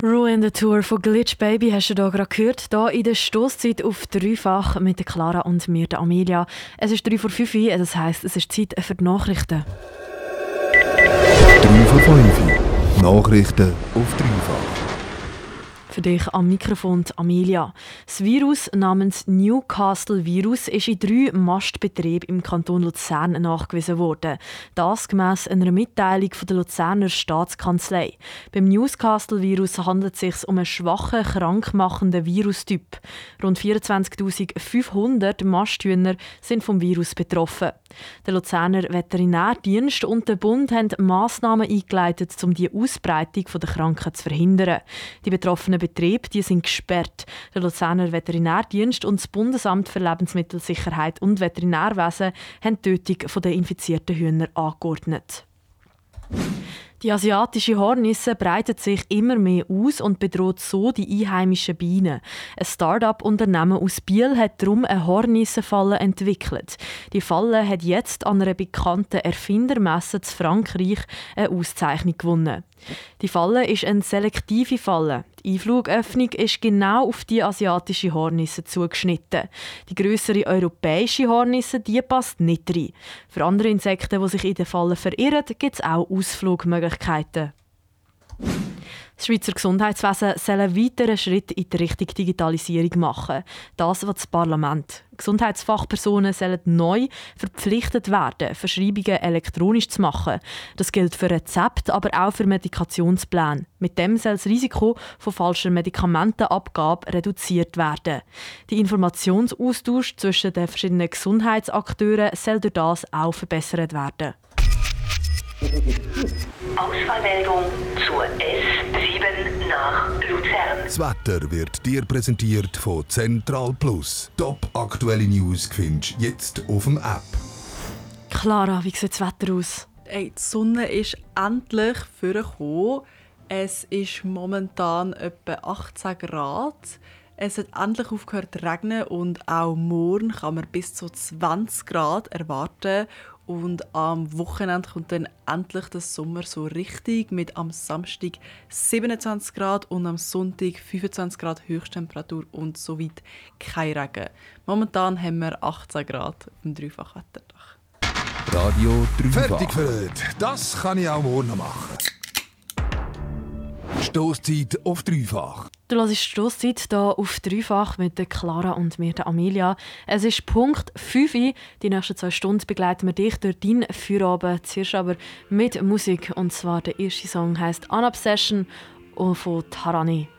Ruin the Tour von Glitch Baby hast du hier gerade gehört. Hier in der Stosszeit auf Dreifach mit der Clara und mir, der Amelia. Es ist 3:05 Uhr, das heisst, es ist Zeit für die Nachrichten. 3:05 Uhr. Nachrichten auf Dreifach. Für dich am Mikrofon Amelia. Das Virus namens Newcastle-Virus ist in 3 Mastbetrieben im Kanton Luzern nachgewiesen worden. Das gemäss einer Mitteilung von der Luzerner Staatskanzlei. Beim Newcastle-Virus handelt es sich um einen schwachen, krankmachenden Virustyp. Rund 24.500 Masthühner sind vom Virus betroffen. Der Luzerner Veterinärdienst und der Bund haben Massnahmen eingeleitet, um die Ausbreitung der Krankheit zu verhindern. Die betroffenen Betriebe sind gesperrt. Der Luzerner Veterinärdienst und das Bundesamt für Lebensmittelsicherheit und Veterinärwesen haben die Tötung der infizierten Hühner angeordnet. Die asiatische Hornisse breitet sich immer mehr aus und bedroht so die einheimischen Bienen. Ein Start-up-Unternehmen aus Biel hat darum eine Hornissenfalle entwickelt. Die Falle hat jetzt an einer bekannten Erfindermesse in Frankreich eine Auszeichnung gewonnen. Die Falle ist eine selektive Falle. Die Einflugöffnung ist genau auf die asiatische Hornisse zugeschnitten. Die grössere europäische Hornisse die passt nicht rein. Für andere Insekten, die sich in der Falle verirren, gibt es auch Ausflugmöglichkeiten. Das Schweizer Gesundheitswesen soll einen weiteren Schritt in die Richtung Digitalisierung machen. Das will das Parlament. Gesundheitsfachpersonen sollen neu verpflichtet werden, Verschreibungen elektronisch zu machen. Das gilt für Rezepte, aber auch für Medikationspläne. Mit dem soll das Risiko von falscher Medikamentenabgabe reduziert werden. Der Informationsaustausch zwischen den verschiedenen Gesundheitsakteuren soll durch das auch verbessert werden. Auswahlmeldung zur S7 nach Luzern. Das Wetter wird dir präsentiert von Central Plus. Top aktuelle News findest du jetzt auf dem App. Clara, wie sieht das Wetter aus? Die Sonne ist endlich vorgekommen. Es ist momentan etwa 18 Grad. Es hat endlich aufgehört zu regnen und auch morgen kann man bis zu 20 Grad erwarten. Und am Wochenende kommt dann endlich der Sommer so richtig mit am Samstag 27 Grad und am Sonntag 25 Grad Höchsttemperatur und so weit kein Regen. Momentan haben wir 18 Grad auf dem Dreifachwetterdach. Radio Dreifach. Fertig für heute. Das kann ich auch morgen noch machen. Stosszeit auf Dreifach. Du hörst Stosszeit hier auf Dreifach mit der Clara und mir, der Amelia. Es ist Punkt 5 Uhr. Die nächsten 2 Stunden begleiten wir dich durch deinen Feierabend. Zuerst aber mit Musik. Und zwar der erste Song heisst «An Obsession» von Tarani.